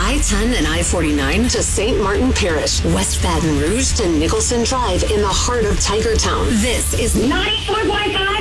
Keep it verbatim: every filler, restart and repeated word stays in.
I ten and I forty-nine to Saint Martin Parish, West Baton Rouge to Nicholson Drive in the heart of Tigertown. This is ninety-four point five